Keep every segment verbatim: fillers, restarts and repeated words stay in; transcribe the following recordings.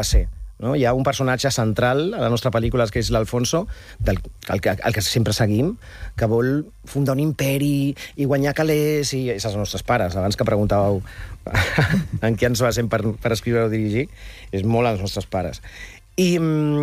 ser. No? Hi ha un personatge central a la nostra pel·lícula, que és l'Alfonso, del, el, que, el que sempre seguim, que vol fundar un imperi i guanyar calés, i és els nostres pares. Abans que preguntàveu en què ens basem per, per escriure o dirigir, és molt els nostres pares. I,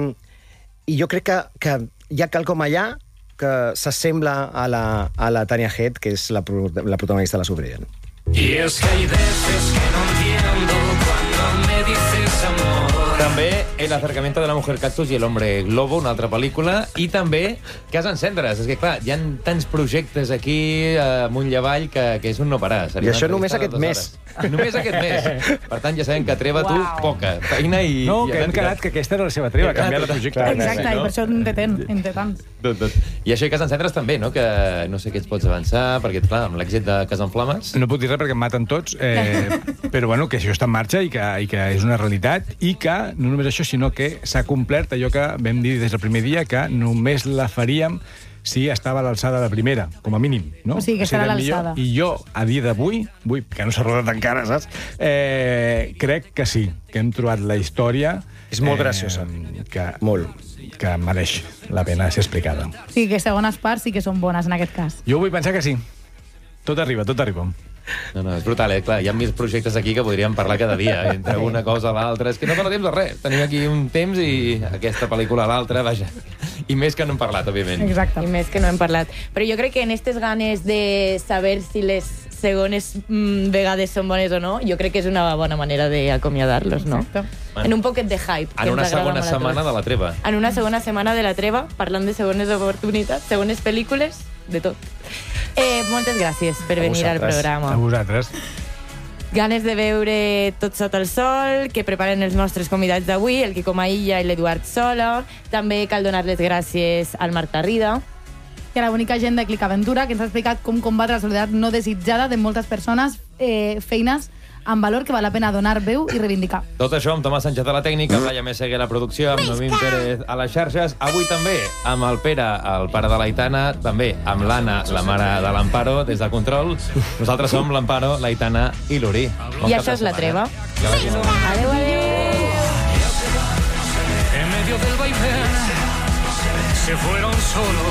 i jo crec que, que hi ha quelcom allà que s'assembla a la, a la Tania Head, que és la, la protagonista de La Superviviente. Y es que hay veces que no entiendo cuando me dices amor. També El acercamiento de la mujer cactus i El hombre globo, una altra pel·lícula, i també Casa en cendres. És que, clar, hi ha tants projectes aquí amunt i avall que, que és un no parar. Seria I això només aquest mes. Només aquest mes. Per tant, ja sabem que treva tu poca feina i... No, que hem quedat que aquesta era la seva treva, canviar de projecte. Exacte, i per això en té tant, en té tant. Tot, tot. I això i Casa en cendres també, no? Que no sé què ets pots avançar, perquè, clar, amb l'èxit de Casa en flames... No puc dir res perquè em maten tots, eh, però bueno, que això està en marxa i que, i que és una realitat, i que no només això, sinó que s'ha complert allò que vam dir des del primer dia, que només la faríem si estava a l'alçada de primera, com a mínim. No? O sigui, que estarà a l'alçada. I jo, a dia d'avui, avui, que no s'ha rodat encara, saps? Eh, crec que sí, que hem trobat la història... És molt graciosa. Eh, que, molt. Que mereix la pena ser explicada. Sí, que segones parts sí que són bones en aquest cas. Jo vull pensar que sí. Tot arriba, tot arriba. No, no, és brutal, eh? Clar, hi ha mil projectes aquí que podríem parlar cada dia, entre una cosa a l'altra. És que no dona temps de res. Tenim aquí un temps i aquesta pel·lícula a l'altra, vaja. I més que no hem parlat, òbviament. Exacte. I més que no hem parlat. Però jo crec que en aquestes ganes de saber si les segones mm, vegades són bones o no, jo crec que és una bona manera d'acomiadar-los, no? Exacte. En un poquet de hype. En una segona setmana de la treva. En una segona setmana de la treva, parlant de segones oportunitats, segones pel·lícules, de tot. Eh, moltes gràcies per venir al programa. A vosaltres. Ganes de veure Tot sota el sol, que preparen els nostres convidats d'avui, el Quico Maïlla i l'Eduard Sola. També cal donar les gràcies al Marc Tarrida. I a la bonica gent de Clic Aventura, que ens ha explicat com combatre la soledat no desitjada de moltes persones, eh, feines amb valor que val la pena donar veu i reivindicar. Tot això amb Tomàs Sánchez a la tècnica, amb Laia Meseguer a la producció, amb Noemí Pérez a les xarxes. Avui també amb el Pere, el pare de l'Aitana, també amb l'Anna, la mare de l'Amparo, des de Control. Nosaltres som l'Amparo, l'Aitana i l'Uri. I això és La Treva. Adéu, adéu. En medio del vaivén se fueron solos.